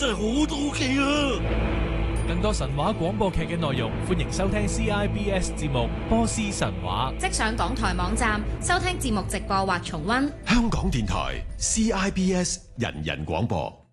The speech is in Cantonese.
真係好到期啊！ 更多神話廣播劇嘅內容，歡迎收聽 CIBS 節目《波斯神話》。 即上港台網站收聽節目直播或重溫。 香港電台 CIBS 人人廣播。